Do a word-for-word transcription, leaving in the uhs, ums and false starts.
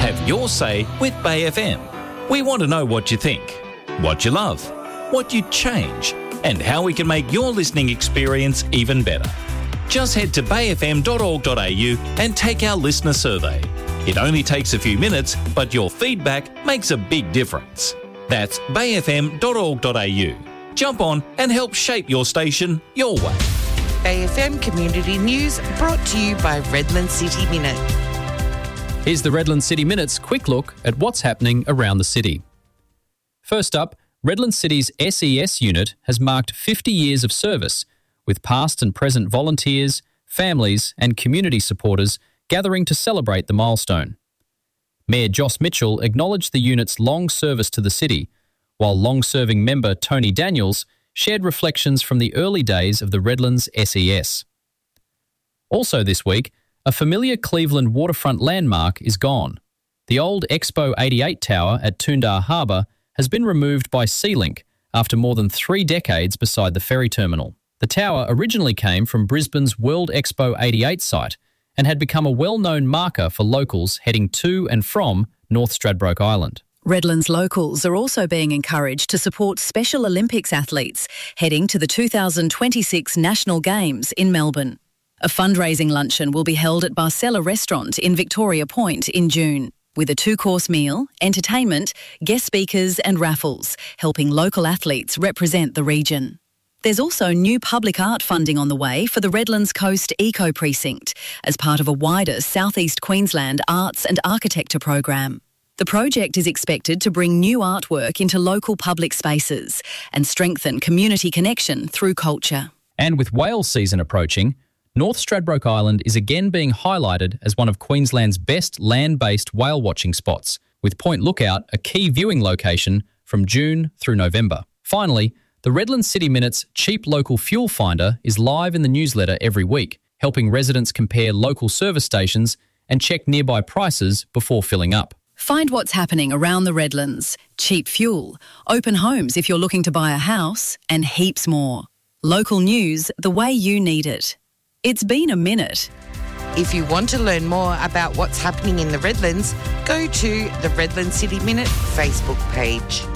Have your say with Bay F M. We want to know what you think, what you love, what you'd change, and how we can make your listening experience even better. Just head to bay f m dot org dot a u and take our listener survey. It only takes a few minutes, but your feedback makes a big difference. That's bay f m dot org dot a u. Jump on and help shape your station your way. Bay F M Community News brought to you by Redland City Minute. Here's the Redland City Minute's quick look at what's happening around the city. First up, Redland City's S E S unit has marked fifty years of service, with past and present volunteers, families and community supporters gathering to celebrate the milestone. Mayor Joss Mitchell acknowledged the unit's long service to the city, while long-serving member Tony Daniels shared reflections from the early days of the Redlands S E S. Also this week, a familiar Cleveland waterfront landmark is gone. The old Expo eighty-eight tower at Toondah Harbour has been removed by SeaLink after more than three decades beside the ferry terminal. The tower originally came from Brisbane's World Expo eighty-eight site and had become a well-known marker for locals heading to and from North Stradbroke Island. Redlands locals are also being encouraged to support Special Olympics athletes heading to the two thousand twenty-six National Games in Melbourne. A fundraising luncheon will be held at Barcella Restaurant in Victoria Point in June, with a two-course meal, entertainment, guest speakers and raffles, helping local athletes represent the region. There's also new public art funding on the way for the Redlands Coast Eco Precinct as part of a wider South East Queensland arts and architecture program. The project is expected to bring new artwork into local public spaces and strengthen community connection through culture. And with whale season approaching, North Stradbroke Island is again being highlighted as one of Queensland's best land-based whale watching spots, with Point Lookout a key viewing location from June through November. Finally, the Redland City Minute's Cheap Local Fuel Finder is live in the newsletter every week, helping residents compare local service stations and check nearby prices before filling up. Find what's happening around the Redlands, cheap fuel, open homes if you're looking to buy a house, and heaps more. Local news the way you need it. It's been a minute. If you want to learn more about what's happening in the Redlands, go to the Redland City Minute Facebook page.